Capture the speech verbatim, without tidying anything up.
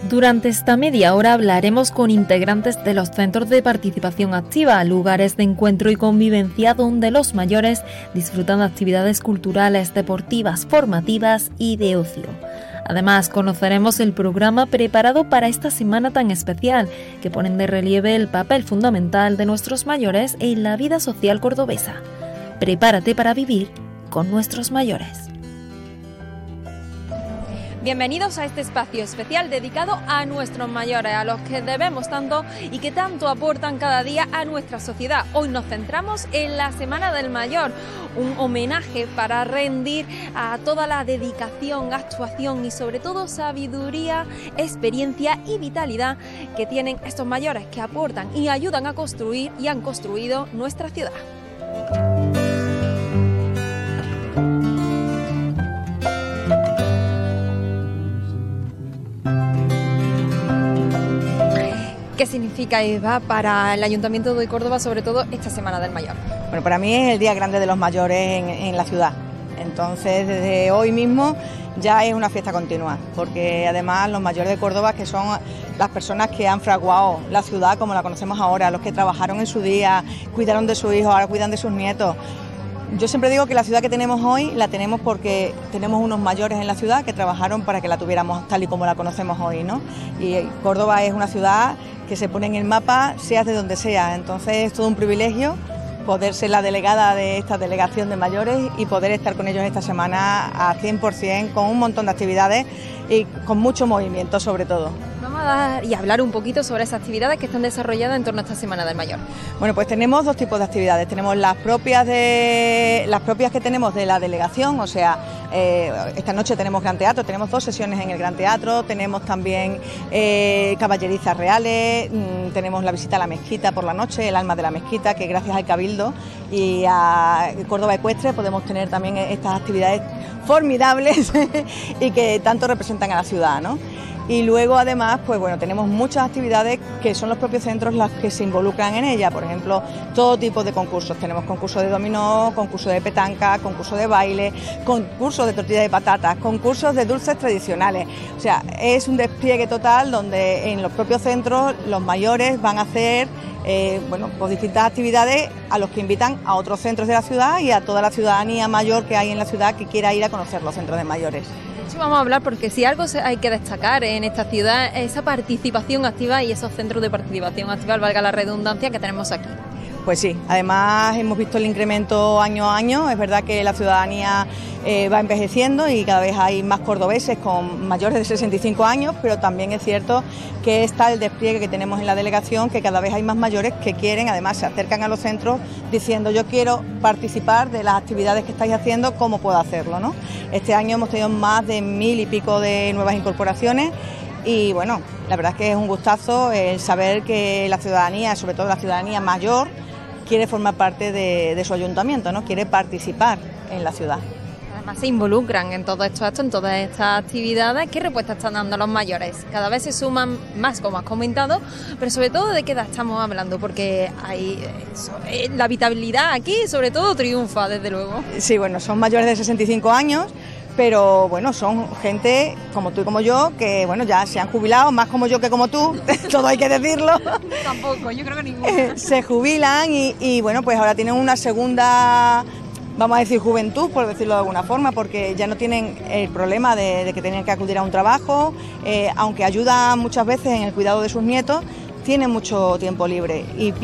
Durante esta media hora hablaremos con integrantes de los centros de participación activa, lugares de encuentro y convivencia donde los mayores disfrutan de actividades culturales, deportivas, formativas y de ocio. Además, conoceremos el programa preparado para esta semana tan especial, que ponen de relieve el papel fundamental de nuestros mayores en la vida social cordobesa. Prepárate para vivir con nuestros mayores. Bienvenidos a este espacio especial dedicado a nuestros mayores, a los que debemos tanto y que tanto aportan cada día a nuestra sociedad. Hoy nos centramos en la Semana del Mayor, un homenaje para rendir a toda la dedicación, actuación y sobre todo sabiduría, experiencia y vitalidad que tienen estos mayores que aportan y ayudan a construir y han construido nuestra ciudad. ¿Qué significa, Eva, para el Ayuntamiento de Córdoba, sobre todo esta Semana del Mayor? Bueno, para mí es el Día Grande de los Mayores en, en la ciudad. Entonces, desde hoy mismo ya es una fiesta continua, porque además los mayores de Córdoba, que son las personas que han fraguado la ciudad como la conocemos ahora, los que trabajaron en su día, cuidaron de sus hijos, ahora cuidan de sus nietos. Yo siempre digo que la ciudad que tenemos hoy la tenemos porque tenemos unos mayores en la ciudad que trabajaron para que la tuviéramos tal y como la conocemos hoy, ¿no? Y Córdoba es una ciudad que se pone en el mapa, seas de donde sea. Entonces es todo un privilegio poder ser la delegada de esta delegación de mayores y poder estar con ellos esta semana a cien por ciento, con un montón de actividades y con mucho movimiento sobre todo. Vamos a dar y hablar un poquito sobre esas actividades que están desarrolladas en torno a esta Semana del Mayor. Bueno, pues tenemos dos tipos de actividades. Tenemos las propias de las propias que tenemos de la delegación, o sea, eh, esta noche tenemos Gran Teatro, tenemos dos sesiones en el Gran Teatro, tenemos también eh, caballerizas reales, mmm, tenemos la visita a la mezquita por la noche, el alma de la mezquita, que gracias al Cabildo y a Córdoba Ecuestre podemos tener también estas actividades formidables y que tanto representan a la ciudad, ¿no? Y luego además, pues bueno, tenemos muchas actividades que son los propios centros las que se involucran en ella. Por ejemplo, todo tipo de concursos. Tenemos concursos de dominó, concursos de petanca, concursos de baile, concursos de tortilla de patatas, concursos de dulces tradicionales. O sea, es un despliegue total donde en los propios centros los mayores van a hacer eh, bueno, pues distintas actividades a los que invitan a otros centros de la ciudad y a toda la ciudadanía mayor que hay en la ciudad que quiera ir a conocer los centros de mayores. Sí, vamos a hablar porque si algo hay que destacar en esta ciudad es esa participación activa y esos centros de participación activa, valga la redundancia, que tenemos aquí. Pues sí, además hemos visto el incremento año a año. Es verdad que la ciudadanía eh, va envejeciendo y cada vez hay más cordobeses con mayores de sesenta y cinco años, pero también es cierto que está el despliegue que tenemos en la delegación, que cada vez hay más mayores que quieren, además se acercan a los centros diciendo yo quiero participar de las actividades que estáis haciendo, ¿cómo puedo hacerlo, no? Este año hemos tenido más de mil y pico de nuevas incorporaciones. Y bueno, la verdad es que es un gustazo el saber que la ciudadanía, sobre todo la ciudadanía mayor, quiere formar parte de, de su ayuntamiento, ¿no? Quiere participar en la ciudad. Además se involucran en todo esto, esto, en todas estas actividades. ¿Qué respuesta están dando los mayores? Cada vez se suman más, como has comentado, pero sobre todo ¿de qué edad estamos hablando? Porque hay eso, la vitalidad aquí sobre todo triunfa, desde luego. Sí, bueno, son mayores de sesenta y cinco años, pero bueno, son gente como tú y como yo, que bueno, ya se han jubilado, más como yo que como tú, todo hay que decirlo. Tampoco, yo creo que ninguno. Se jubilan y, y bueno, pues ahora tienen una segunda, vamos a decir juventud, por decirlo de alguna forma, porque ya no tienen el problema de, de que tienen que acudir a un trabajo, eh, aunque ayudan muchas veces en el cuidado de sus nietos, tienen mucho tiempo libre y